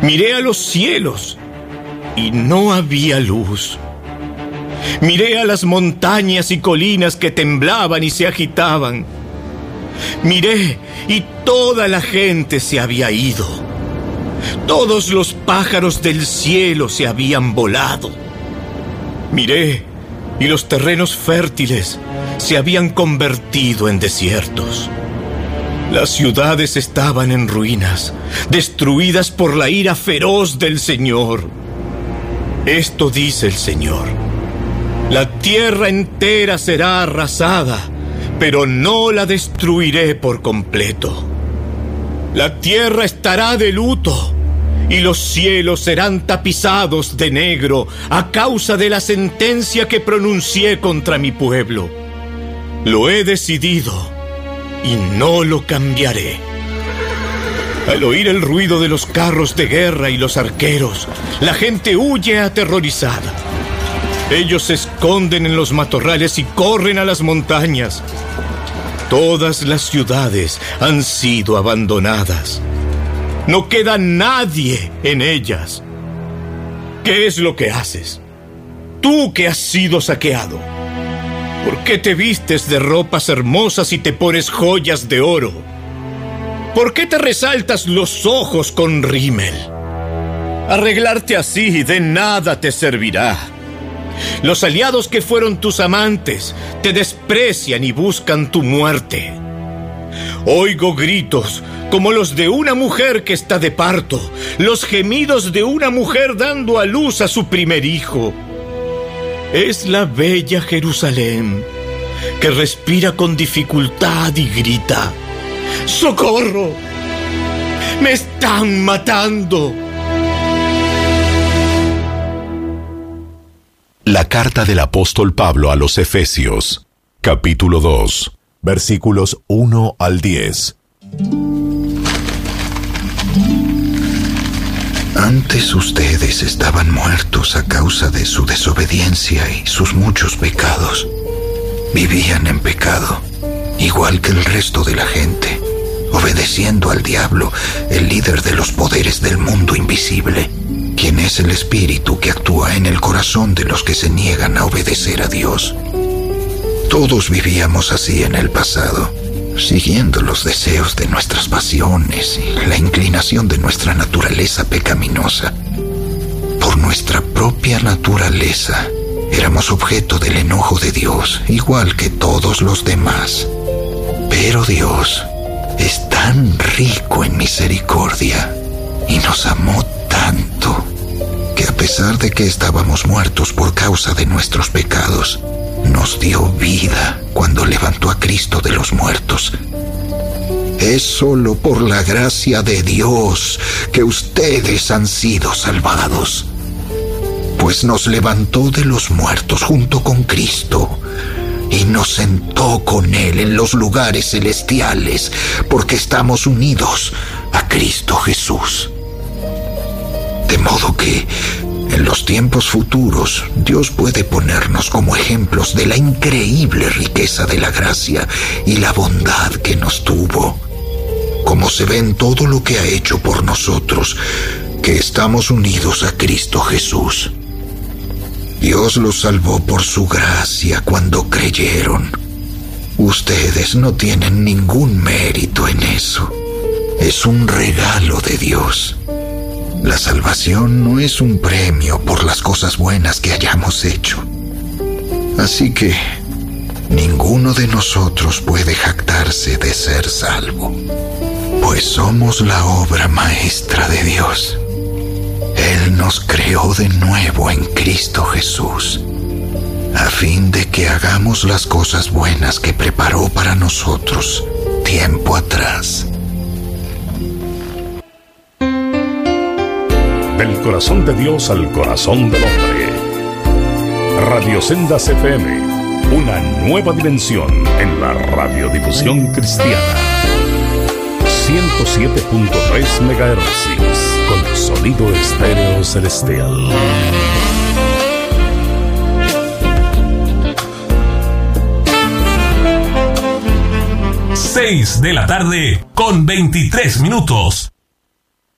Miré a los cielos y no había luz. Miré a las montañas y colinas que temblaban y se agitaban. Miré y toda la gente se había ido. Todos los pájaros del cielo se habían volado. Miré y los terrenos fértiles se habían convertido en desiertos. Las ciudades estaban en ruinas, destruidas por la ira feroz del Señor. Esto dice el Señor: la tierra entera será arrasada, pero no la destruiré por completo. La tierra estará de luto y los cielos serán tapizados de negro a causa de la sentencia que pronuncié contra mi pueblo. Lo he decidido y no lo cambiaré. Al oír el ruido de los carros de guerra y los arqueros, la gente huye aterrorizada. Ellos se esconden en los matorrales y corren a las montañas. Todas las ciudades han sido abandonadas. No queda nadie en ellas. ¿Qué es lo que haces? Tú que has sido saqueado. ¿Por qué te vistes de ropas hermosas y te pones joyas de oro? ¿Por qué te resaltas los ojos con rímel? Arreglarte así de nada te servirá. Los aliados que fueron tus amantes te desprecian y buscan tu muerte. Oigo gritos como los de una mujer que está de parto, los gemidos de una mujer dando a luz a su primer hijo. Es la bella Jerusalén que respira con dificultad y grita: ¡socorro! ¡Me están matando! La carta del apóstol Pablo a los Efesios, capítulo 2, versículos 1 al 10. Antes ustedes estaban muertos a causa de su desobediencia y sus muchos pecados. Vivían en pecado, igual que el resto de la gente, obedeciendo al diablo, el líder de los poderes del mundo invisible, quien es el espíritu que actúa en el corazón de los que se niegan a obedecer a Dios. Todos vivíamos así en el pasado, siguiendo los deseos de nuestras pasiones y la inclinación de nuestra naturaleza pecaminosa. Por nuestra propia naturaleza, éramos objeto del enojo de Dios, igual que todos los demás. Pero Dios es tan rico en misericordia y nos amó tanto que, a pesar de que estábamos muertos por causa de nuestros pecados, nos dio vida cuando levantó a Cristo de los muertos. Es solo por la gracia de Dios que ustedes han sido salvados, pues nos levantó de los muertos junto con Cristo y nos sentó con Él en los lugares celestiales, porque estamos unidos a Cristo Jesús. De modo que en los tiempos futuros, Dios puede ponernos como ejemplos de la increíble riqueza de la gracia y la bondad que nos tuvo, como se ve en todo lo que ha hecho por nosotros, que estamos unidos a Cristo Jesús. Dios los salvó por su gracia cuando creyeron. Ustedes no tienen ningún mérito en eso. Es un regalo de Dios. La salvación no es un premio por las cosas buenas que hayamos hecho. Así que ninguno de nosotros puede jactarse de ser salvo, pues somos la obra maestra de Dios. Él nos creó de nuevo en Cristo Jesús, a fin de que hagamos las cosas buenas que preparó para nosotros tiempo atrás. Del corazón de Dios al corazón del hombre. Radio Sendas FM, una nueva dimensión en la radiodifusión cristiana. 107.3 MHz, con sonido estéreo celestial. 6 de la tarde con 23 minutos.